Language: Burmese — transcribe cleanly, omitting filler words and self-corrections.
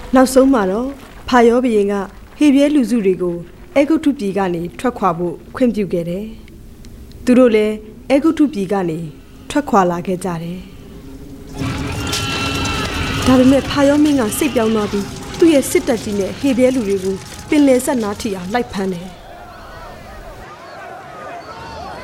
နောက်ဆုံးမှာတော့ဖာယောဘုရင်ကဟေဘရဲလူစုတွေကိုအေဂုတ္တုပြည်ကနေထွက်ခွာဖို့ခွင့်ပြုခဲ့တယ်။သူတို့လည်းအေဂုတ္တုပြည်ကနေထွက်ခွာလာခဲ့ကြတယ်။ဒါပေမဲ့ဖာယောမင်းကစိတ်ပြောင်းသွားပြီးသူ့ရဲ့စစ်တပ်ကြီးနဲ့ဟေဘရဲလူတွေကိုပင်လယ်ဆက်နားထိအောင်လိုက်ဖမ်းတယ်။